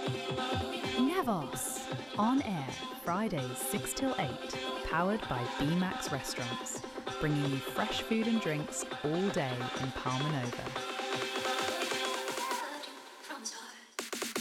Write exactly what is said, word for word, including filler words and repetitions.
Navos, on air Fridays six till eight, powered by B MAX Restaurants, bringing you fresh food and drinks all day in Palma Nova.